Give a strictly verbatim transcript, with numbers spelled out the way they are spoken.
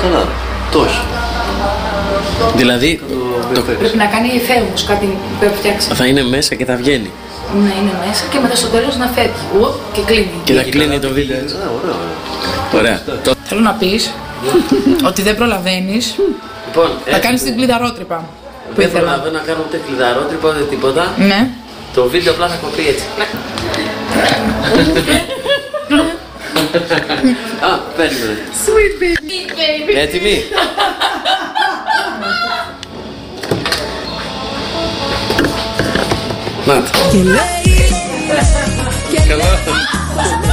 Καλά, το όχι. Δηλαδή, το... πρέπει να κάνει εφαίμους, κάτι που πρέπει φτιάξει. θα είναι μέσα και θα βγαίνει. Να είναι μέσα και μετά στο τέλος να φεύγει. Ου, και κλείνει. Και θα κλείνει το βίντεο έτσι. Ωραία. Θέλω να πεις ότι δεν προλαβαίνεις. Λοιπόν, θα κάνεις την κλειδαρότρυπα. Δεν προλαβαίνω να κάνω ούτε κλειδαρότρυπα ούτε τίποτα. Ναι. Το βίντεο απλά θα κοπεί έτσι. Α, περίμενε. Sweet baby. Έτοιμοι. Να. Καλά.